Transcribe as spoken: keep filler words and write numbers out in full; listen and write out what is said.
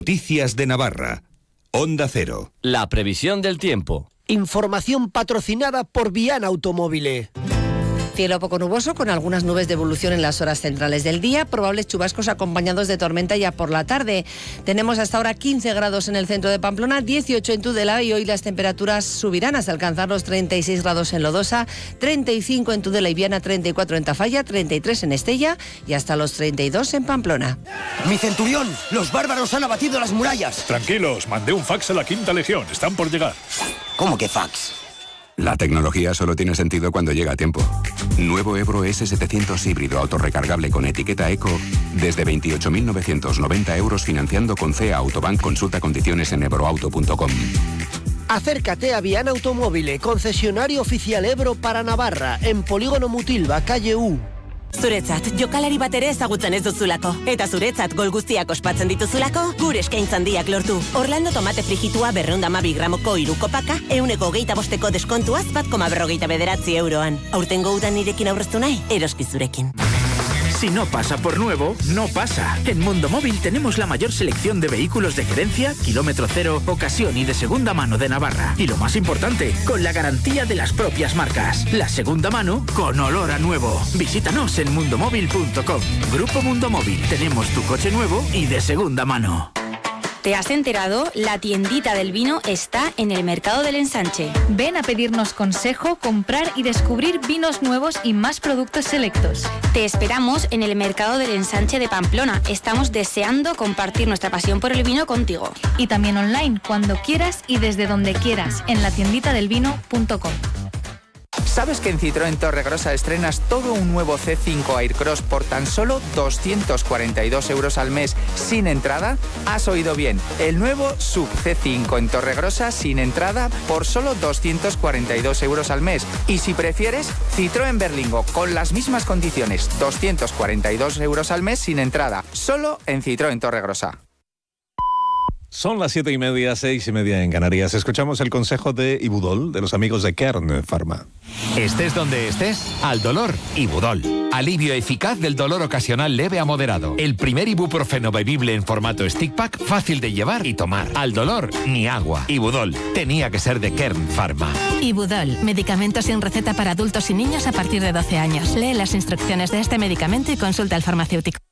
Noticias de Navarra. Onda Cero. La previsión del tiempo. Información patrocinada por Viana Automóvil. Cielo poco nuboso con algunas nubes de evolución en las horas centrales del día, probables chubascos acompañados de tormenta ya por la tarde. Tenemos hasta ahora quince grados en el centro de Pamplona, dieciocho en Tudela y hoy las temperaturas subirán hasta alcanzar los treinta y seis grados en Lodosa, treinta y cinco en Tudela y Viana, treinta y cuatro en Tafalla, treinta y tres en Estella y hasta los treinta y dos en Pamplona. ¡Mi centurión! ¡Los bárbaros han abatido las murallas! Tranquilos, mandé un fax a la Quinta Legión, están por llegar. ¿Cómo que fax? La tecnología solo tiene sentido cuando llega a tiempo. Nuevo Ebro ese setecientos híbrido autorrecargable con etiqueta Eco desde veintiocho mil novecientos noventa euros financiando con C E A Autobank. Consulta condiciones en ebroauto punto com. Acércate a Viana Automóvil, concesionario oficial Ebro para Navarra, en Polígono Mutilva, calle U. Zuretzat, jokalari bat ere ezagutzen ez duzulako. Eta zuretzat gol guztiak ospatzen dituzulako, gure eskaintzan diak lortu. Orlando tomate frigitua berrehun eta hamabi gramoko hiruko paka, ehuneko hogeita bosteko deskontuaz bat koma berrogeita bederatzi euroan. Aurtengo udan nirekin aurreztu nahi, eroski zurekin. Si no pasa por nuevo, no pasa. En Mundo Móvil tenemos la mayor selección de vehículos de gerencia, kilómetro cero, ocasión y de segunda mano de Navarra. Y lo más importante, con la garantía de las propias marcas. La segunda mano con olor a nuevo. Visítanos en mundo móvil punto com. Grupo Mundo Móvil. Tenemos tu coche nuevo y de segunda mano. ¿Te has enterado? La tiendita del vino está en el Mercado del Ensanche. Ven a pedirnos consejo, comprar y descubrir vinos nuevos y más productos selectos. Te esperamos en el Mercado del Ensanche de Pamplona. Estamos deseando compartir nuestra pasión por el vino contigo. Y también online, cuando quieras y desde donde quieras, en la tiendita del vino punto com. ¿Sabes que en Citroën Torregrosa estrenas todo un nuevo C cinco Aircross por tan solo doscientos cuarenta y dos euros al mes sin entrada? Has oído bien, el nuevo Sub C cinco en Torregrosa sin entrada por solo doscientos cuarenta y dos euros al mes. Y si prefieres, Citroën Berlingo con las mismas condiciones, doscientos cuarenta y dos euros al mes sin entrada, solo en Citroën Torregrosa. Son las siete y media, seis y media en Canarias. Escuchamos el consejo de Ibudol, de los amigos de Kern Pharma. Estés donde estés, al dolor, Ibudol. Alivio eficaz del dolor ocasional leve a moderado. El primer ibuprofeno bebible en formato stick pack, fácil de llevar y tomar. Al dolor, ni agua. Ibudol, tenía que ser de Kern Pharma. Ibudol, medicamento sin receta para adultos y niños a partir de doce años. Lee las instrucciones de este medicamento y consulta al farmacéutico.